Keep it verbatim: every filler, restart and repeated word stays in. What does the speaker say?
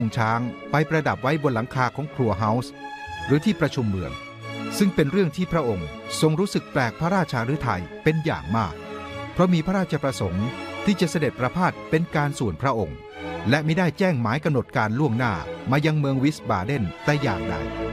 องช้างไปประดับไว้บนหลังคาของครัวเฮาส์หรือที่ประชุมเมืองซึ่งเป็นเรื่องที่พระองค์ทรงรู้สึกแปลกพระราชาฤทัยเป็นอย่างมากเพราะมีพระราชประสงค์ที่จะเสด็จประพาสเป็นการส่วนพระองค์และมิได้แจ้งหมายกำหนดการล่วงหน้ามายังเมืองวิสบาเดนแต่อย่างใด